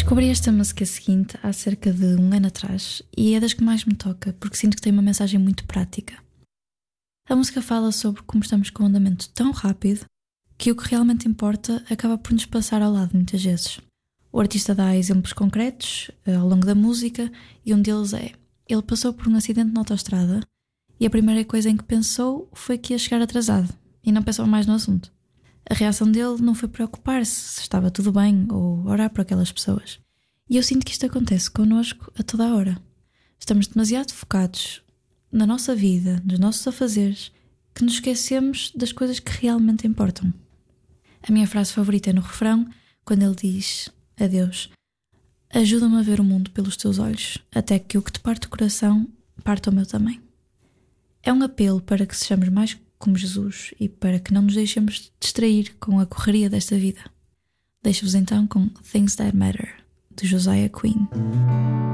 Descobri esta música seguinte há cerca de um ano atrás e é das que mais me toca porque sinto que tem uma mensagem muito prática. A música fala sobre como estamos com um andamento tão rápido que o que realmente importa acaba por nos passar ao lado muitas vezes. O artista dá exemplos concretos ao longo da música e um deles é: ele passou por um acidente na autoestrada e a primeira coisa em que pensou foi que ia chegar atrasado e não pensou mais no assunto. A reação dele não foi preocupar-se se estava tudo bem ou orar por aquelas pessoas. E eu sinto que isto acontece connosco a toda a hora. Estamos demasiado focados na nossa vida, nos nossos afazeres, que nos esquecemos das coisas que realmente importam. A minha frase favorita é no refrão, quando ele diz a Deus: ajuda-me a ver o mundo pelos teus olhos, até que o que te parte o coração parta o meu também. É um apelo para que sejamos mais como Jesus e para que não nos deixemos distrair com a correria desta vida. Deixo-vos então com Things That Matter, de Josiah Quinn.